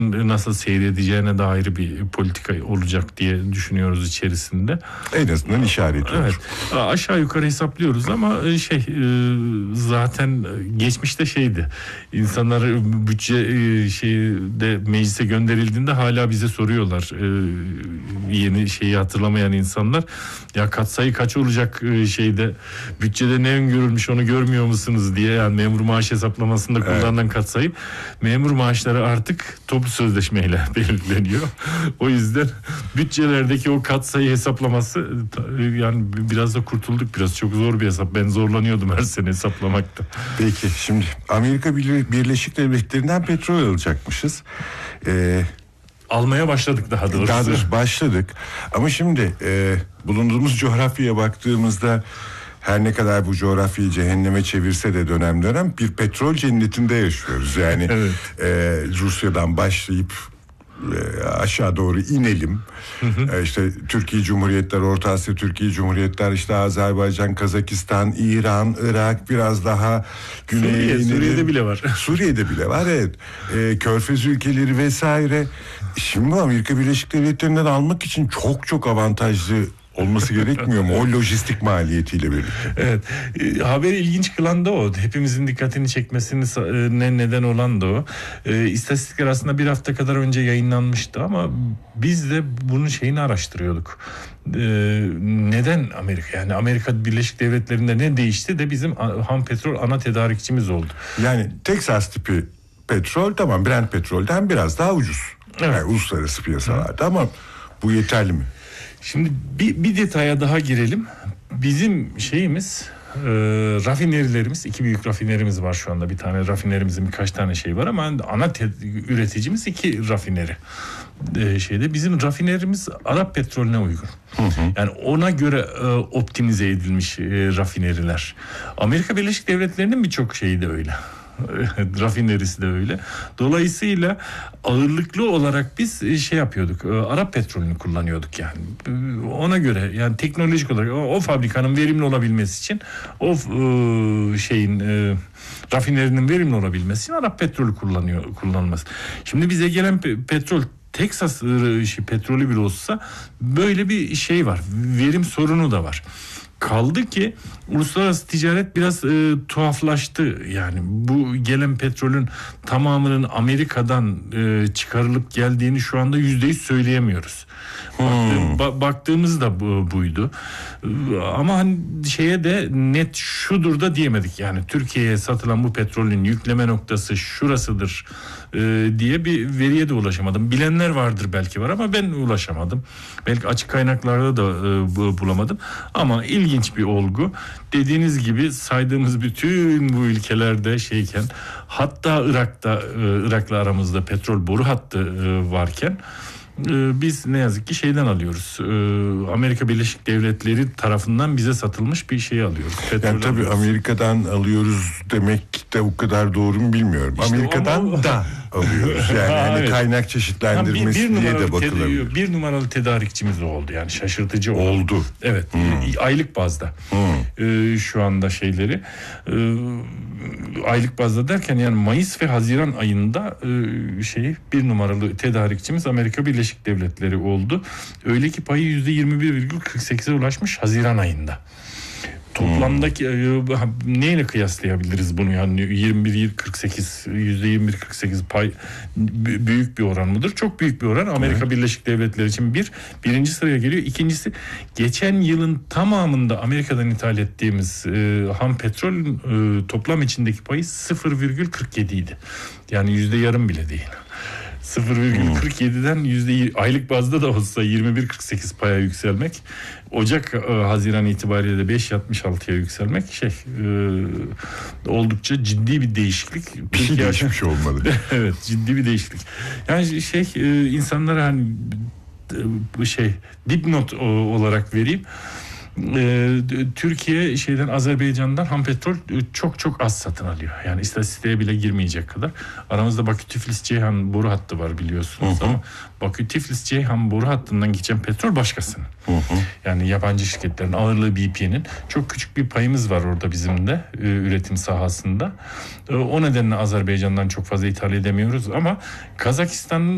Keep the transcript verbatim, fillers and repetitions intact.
nasıl seyredeceğine dair bir politika olacak diye düşünüyoruz içerisinde. En azından işaret olur. Evet. Aşağı yukarı hesaplıyoruz ama şey zaten geçmişte şeydi. İnsanlar bütçe şeyde meclise gönderildiğinde hala bize soruyorlar. Yeni şeyi hatırlamayan insanlar. Ya katsayı kaç olacak şeyde bütçede ne öngörülmüş onu görmüyor musunuz diye, yani memur maaş hesaplamasında kullanılan evet. katsayı. Memur maaşları artık toplu sözleşmeyle belirleniyor. O yüzden bütçelerdeki o katsayı hesaplaması, yani biraz da kurtulduk, biraz çok zor bir hesap. Ben zorlanıyordum her sene hesaplamakta. Peki şimdi Amerika Birleşik Devletleri'nden petrol alacakmışız. Ee, Almaya başladık daha doğrusu. Daha doğrusu başladık. Ama şimdi e, bulunduğumuz coğrafyaya baktığımızda her ne kadar bu coğrafyayı cehenneme çevirse de dönem dönem bir petrol cennetinde yaşıyoruz. Yani evet. e, Rusya'dan başlayıp e, aşağı doğru inelim. Hı hı. E, işte Türkiye Cumhuriyetler, Orta Asya Türkiye Cumhuriyetler, işte Azerbaycan, Kazakistan, İran, Irak, biraz daha güneye Suriye, inelim. Suriye'de bile var. Suriye'de bile var evet. E, Körfez ülkeleri vesaire. Şimdi Amerika Birleşik Devletleri'nden almak için çok çok avantajlı olması gerekmiyor mu? O lojistik maliyetiyle birlikte. Evet. E, haberi ilginç kılan da o. Hepimizin dikkatini çekmesine ne neden olan da o. E, istatistikler aslında bir hafta kadar önce yayınlanmıştı ama biz de bunun şeyini araştırıyorduk. E, neden Amerika? Yani Amerika Birleşik Devletleri'nde ne değişti de bizim ham petrol ana tedarikçimiz oldu. Yani Texas tipi petrol tamam, Brent petrolden biraz daha ucuz. Evet. Yani uluslararası piyasalarda, ama bu yeterli mi? Şimdi bir, bir detaya daha girelim. Bizim şeyimiz, e, rafinerilerimiz, iki büyük rafinerimiz var şu anda. Bir tane rafinerimizin birkaç tane şey var ama ana te- üreticimiz iki rafineri. E, şeyde bizim rafinerimiz Arap petrolüne uygun. Hı hı. Yani ona göre e, optimize edilmiş e, rafineriler. Amerika Birleşik Devletleri'nin birçok şeyi de öyle. Rafinerisi de öyle. Dolayısıyla ağırlıklı olarak biz şey yapıyorduk. Arap petrolünü kullanıyorduk yani. Ona göre yani teknolojik olarak o, o fabrikanın verimli olabilmesi için, o şeyin rafinerinin verimli olabilmesi için Arap petrolü kullanıyor kullanılması. Şimdi bize gelen pe- petrol Texas şey, petrolü bile olsa böyle bir şey var. Verim sorunu da var. Kaldı ki uluslararası ticaret biraz e, tuhaflaştı. Yani bu gelen petrolün tamamının Amerika'dan e, çıkarılıp geldiğini şu anda yüzde yüz söyleyemiyoruz. Hmm. Baktığım, ba, baktığımız da bu, buydu. Ama hani şeye de net şudur da diyemedik. Yani Türkiye'ye satılan bu petrolün yükleme noktası şurasıdır e, diye bir veriye de ulaşamadım. Bilenler vardır belki var ama ben ulaşamadım. Belki açık kaynaklarda da e, bulamadım. Ama ilginç bir olgu. Dediğiniz gibi saydığımız bütün bu ülkelerde şeyken, hatta Irak'ta e, Irak'la aramızda petrol boru hattı e, varken biz ne yazık ki şeyden alıyoruz. Amerika Birleşik Devletleri tarafından bize satılmış bir şey alıyoruz. Petrol yani tabii alıyoruz. Amerika'dan alıyoruz demek de o kadar doğru mu bilmiyorum. İşte Amerika'dan o... da alıyoruz. Yani hani evet. Kaynak çeşitlendirmesi bir, bir diye de bakılabilir. Ted- bir numaralı tedarikçimiz oldu. Yani şaşırtıcı oldu. Oldu. Evet. Hmm. Aylık bazda. Hmm. Ee, şu anda şeyleri. Ee, aylık bazda derken yani Mayıs ve Haziran ayında e, şey bir numaralı tedarikçimiz Amerika Birleşik Devletleri oldu. Öyle ki payı yüzde yirmi bir virgül kırk sekize ulaşmış Haziran ayında. Toplamdaki hmm. neyle kıyaslayabiliriz bunu, yani yirmi bir virgül kırk sekiz yüzde yirmi bir virgül kırk sekiz pay büyük bir oran mıdır? Çok büyük bir oran. Amerika evet. Birleşik Devletleri için bir birinci sıraya geliyor. İkincisi, geçen yılın tamamında Amerika'dan ithal ettiğimiz e, ham petrol e, toplam içindeki payı sıfır virgül kırk yedi idi. Yani yüzde yarım bile değil. sıfır virgül kırk yediden yüzde aylık bazda da olsa yirmi bir virgül kırk sekiz paya yükselmek, Ocak e, Haziran itibariyle de beş virgül altmış altıya yükselmek şey e, oldukça ciddi bir değişiklik. Bir şey değişmiş olmalı. Evet, ciddi bir değişiklik. Yani şey e, insanlara hani bu şey dipnot olarak vereyim. Ee, Türkiye şeyden Azerbaycan'dan ham petrol çok çok az satın alıyor. Yani istatistiğe bile girmeyecek kadar. Aramızda Bakü-Tiflis-Ceyhan boru hattı var biliyorsunuz, hı hı. ama Bakü-Tiflis-Ceyhan boru hattından geçen petrol başkasının. Hı hı. Yani yabancı şirketlerin, ağırlığı B P'nin. Çok küçük bir payımız var orada bizim de e, üretim sahasında. E, o nedenle Azerbaycan'dan çok fazla ithal edemiyoruz ama Kazakistan'ın